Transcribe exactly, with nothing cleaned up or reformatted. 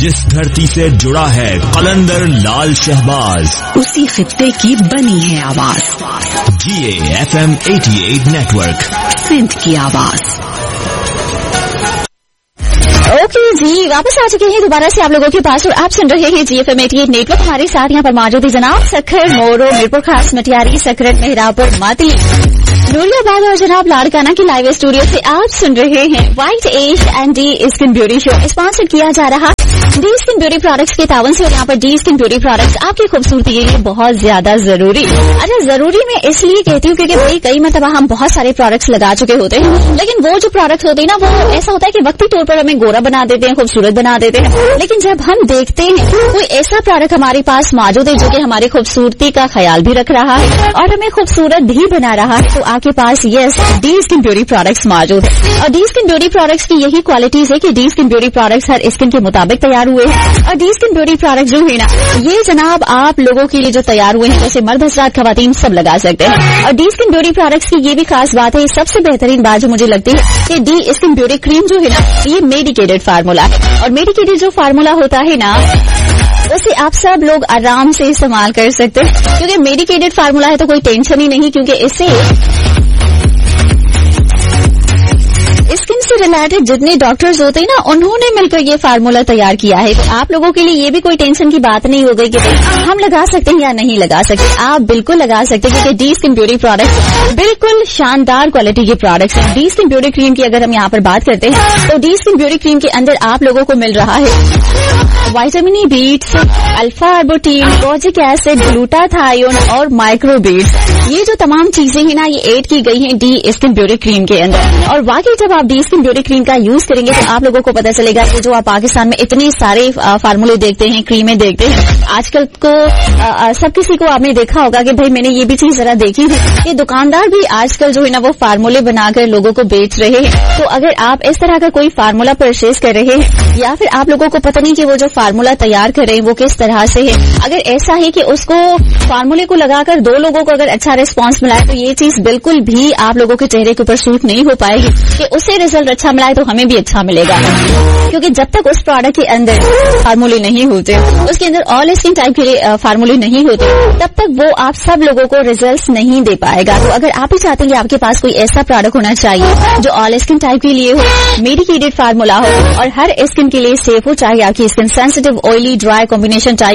जिस धरती से जुड़ा है कलंदर लाल शहबाज, उसी खित्ते की बनी है आवाज। जी ए एफ एम अठासी नेटवर्क, सिंध की आवाज। ओके okay, जी वापस आ चुके हैं दोबारा से आप लोगों के पास और आप सुन रहे हैं जी एफ एम अठासी नेटवर्क। हमारे साथ यहाँ पर मौजूद है जनाब सखर, मोरो, मीरपुर खास, मटियारी, सकरत, मेहरापुर, मातली, नूरियाबाद और जनाब लाड़काना की लाइव स्टूडियो से आप सुन रहे हैं white as and D skin beauty show. Sponsor किया जा रहा डी स्किन ब्यूटी प्रोडक्ट्स के तावन से। और यहाँ पर डी स्किन ब्यूटी प्रोडक्ट्स आपकी खूबसूरती के लिए बहुत ज्यादा जरूरी। अच्छा, जरूरी मैं इसलिए कहती हूँ क्योंकि भाई कई मरतबा हम बहुत सारे प्रोडक्ट्स लगा चुके होते हैं, लेकिन वो जो प्रोडक्ट होते हैं ना वो ऐसा होता है कि वक्ती तौर पर हमें गोरा बना देते हैं, खूबसूरत बना देते हैं। लेकिन जब हम देखते हैं कोई ऐसा प्रोडक्ट हमारे पास मौजूद है जो कि हमारी खूबसूरती का ख्याल भी रख रहा है और हमें खूबसूरत भी बना रहा है, तो आपके पास yes D skin beauty products मौजूद है। और डी स्किन ब्यूटी प्रोडक्ट्स की यही क्वालिटीज है कि डी स्किन ब्यूटी प्रोडक्ट्स हर स्किन के मुताबिक तैयार हुए हैं। और डी स्किन ब्यूटी प्रोडक्ट जो है ना ये जनाब आप लोगों के लिए जो तैयार हुए हैं, जैसे मर्द हजरात खवातीन सब लगा सकते हैं। और डी स्किन ब्यूटी प्रोडक्ट्स की ये भी खास बात है, सबसे बेहतरीन बात जो मुझे लगती है कि डी स्किन ब्यूटी क्रीम जो है ना ये मेडिकेटेड फार्मूला है। और मेडिकेटेड जो फार्मूला होता है ना उसे आप सब लोग आराम से इस्तेमाल कर सकते हैं, क्योंकि मेडिकेटेड फार्मूला है तो कोई टेंशन ही नहीं, क्योंकि इससे स्किन से रिलेटेड जितने डॉक्टर्स होते हैं ना उन्होंने मिलकर ये फार्मूला तैयार किया है। तो आप लोगों के लिए ये भी कोई टेंशन की बात नहीं हो गई कि हम लगा सकते हैं या नहीं लगा सकते। आप बिल्कुल लगा सकते हैं, क्योंकि डी स्किन ब्यूटी प्रोडक्ट बिल्कुल शानदार क्वालिटी के प्रोडक्ट्स हैं। डी स्किन ब्यूटी क्रीम की अगर हम यहाँ पर बात करते हैं तो डी स्किन ब्यूटी क्रीम के अंदर आप लोगों को मिल रहा है vitamin E beats, alpha arbutin, kojic acid, glutathione और माइक्रोबीट्स। ये जो तमाम चीजें हैं ना ये ऐड की गई हैं डी स्किन ब्यूटी क्रीम के अंदर। और वाकई जब आप डी स्किन ब्यूटी क्रीम का यूज करेंगे तो आप लोगों को पता चलेगा कि जो आप पाकिस्तान में इतने सारे फार्मूले देखते हैं, क्रीमें देखते हैं, आजकल को आ, आ, सब किसी को आपने देखा होगा कि भाई मैंने ये भी चीज जरा देखी थी, ये दुकानदार भी आजकल जो है ना वो फार्मूले बनाकर लोगों को बेच रहे हैं। तो अगर आप इस तरह का कोई फार्मूला परचेज कर रहे हैं या फिर आप लोगों को पता नहीं कि वो जो फार्मूला तैयार कर रहे हैं वो किस तरह से है, अगर ऐसा है कि उसको फार्मूले को लगाकर दो लोगों को अगर अच्छा रिस्पांस मिला है तो ये चीज बिल्कुल भी आप लोगों के चेहरे के ऊपर सूट नहीं हो पाएगी कि उसे रिजल्ट अच्छा मिला है तो हमें भी अच्छा मिलेगा। क्योंकि जब तक उस प्रोडक्ट के अंदर फार्मूले नहीं होते, उसके अंदर ऑल स्किन टाइप के लिए फार्मूले नहीं होते, तब तक वो आप सब लोगों को रिजल्ट नहीं दे पाएगा। तो अगर आप भी चाहते हैं कि आपके पास कोई ऐसा प्रोडक्ट होना चाहिए जो ऑल स्किन टाइप के लिए हो, मेडिकेटेड फार्मूला हो और हर स्किन के लिए सेफ हो, चाहे आपकी skin sensitive, oily, dry, combination type